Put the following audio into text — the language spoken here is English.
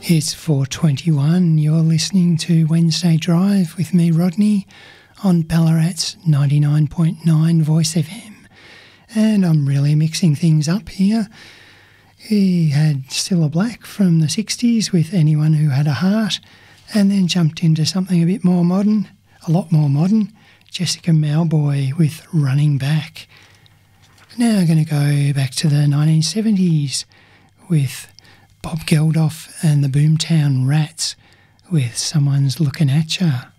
It's 4:21. You're listening to Wednesday Drive with me, Rodney, on Ballarat's 99.9 Voice FM. And I'm really mixing things up here. He had Cilla Black from the 60s with Anyone Who Had a Heart, and then jumped into something a bit more modern, a lot more modern, Jessica Mauboy with Running Back. Now I'm going to go back to the 1970s with Bob Geldof and the Boomtown Rats with Someone's Looking at Ya.